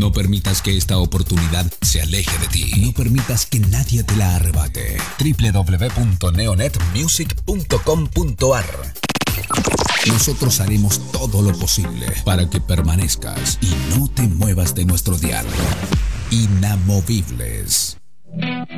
No permitas que esta oportunidad se aleje de ti. No permitas que nadie te la arrebate. www.neonetmusic.com.ar. Nosotros haremos todo lo posible para que permanezcas y no te muevas de nuestro dial. Inamovibles.